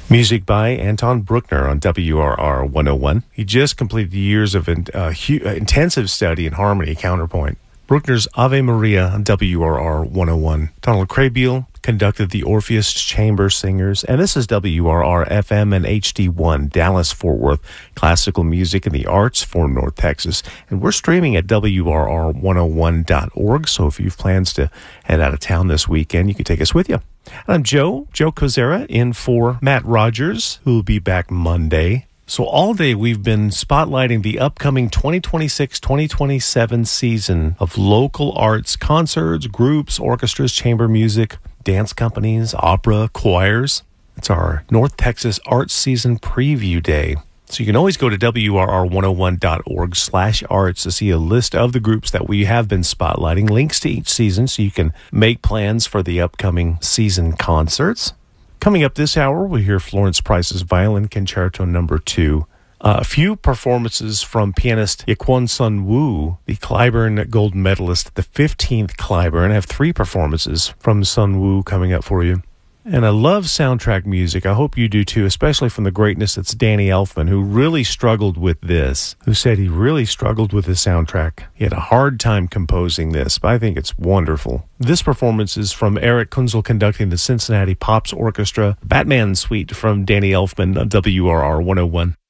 Music by Anton Bruckner on WRR 101. He just completed years of intensive study in harmony counterpoint. Bruckner's Ave Maria on WRR 101. Donald Kraybiel conducted the Orpheus Chamber Singers, and this is WRR FM and HD1, Dallas-Fort Worth, classical music and the arts for North Texas. And we're streaming at WRR101.org, so if you have plans to head out of town this weekend, you can take us with you. And I'm Joe Kozera, in for Matt Rogers, who will be back Monday. So all day we've been spotlighting the upcoming 2026-2027 season of local arts concerts, groups, orchestras, chamber music, dance companies, opera, choirs. It's our North Texas Arts Season Preview Day. So you can always go to WRR101.org/arts to see a list of the groups that we have been spotlighting, links to each season so you can make plans for the upcoming season concerts. Coming up this hour, we'll hear Florence Price's Violin Concerto No. 2. A few performances from pianist Yaquan Sun Wu, the Clyburn Gold Medalist at the 15th Clyburn. I have 3 performances from Sun Wu coming up for you. And I love soundtrack music. I hope you do too, especially from the greatness that's Danny Elfman, who really struggled with this, who said he really struggled with the soundtrack. He had a hard time composing this, but I think it's wonderful. This performance is from Eric Kunzel conducting the Cincinnati Pops Orchestra, Batman Suite from Danny Elfman on WRR 101.